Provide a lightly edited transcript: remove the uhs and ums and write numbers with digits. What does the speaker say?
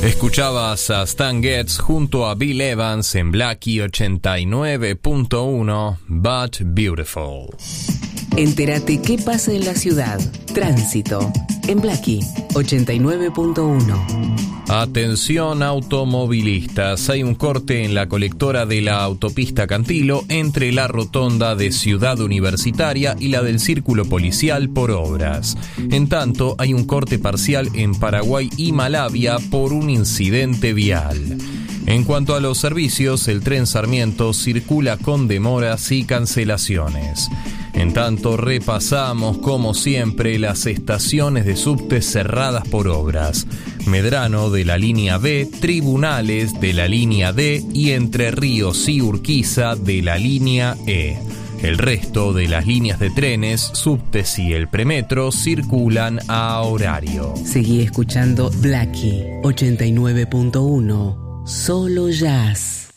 Escuchabas a Stan Getz junto a Bill Evans en Blackie 89.1, But Beautiful. Entérate qué pasa en la ciudad. Tránsito en Blackie 89.1. Atención automovilistas, hay un corte en la colectora de la autopista Cantilo entre la rotonda de Ciudad Universitaria y la del Círculo Policial por obras. En tanto, hay un corte parcial en Paraguay y Malavia por un incidente vial. En cuanto a los servicios, el tren Sarmiento circula con demoras y cancelaciones. En tanto, repasamos, como siempre, las estaciones de subte cerradas por obras. Medrano de la línea B, Tribunales de la línea D y Entre Ríos y Urquiza de la línea E. El resto de las líneas de trenes, subtes y el premetro circulan a horario. Seguí escuchando Blackie 89.1, solo jazz.